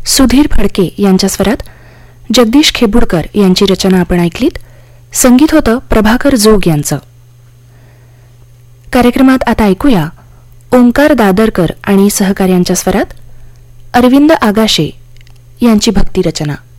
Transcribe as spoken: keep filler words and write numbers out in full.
सुधीर फडके यांच्या स्वरात जगदीश खेबुडकर यांची रचना आपण ऐकलीत. संगीत होतं प्रभाकर जोग यांचं. कार्यक्रमात आता ऐकूया ओंकार दादरकर आणि सहकार्यांच्या स्वरात अरविंद आगाशे यांची भक्ती रचना.